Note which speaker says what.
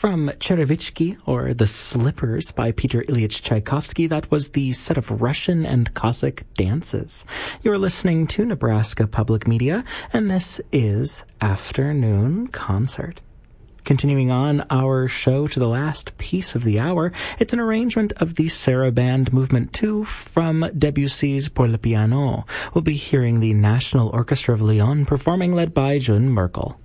Speaker 1: from Cherevitsky, or The Slippers, by Peter Ilyich Tchaikovsky. That was the set of Russian and Cossack dances. You're listening to Nebraska Public Media, and this is Afternoon Concert. Continuing on our show to the last piece of the hour, it's an arrangement of the Sarabande Movement 2 from Debussy's Pour le Piano. We'll be hearing the National Orchestra of Lyon performing, led by June Merkel.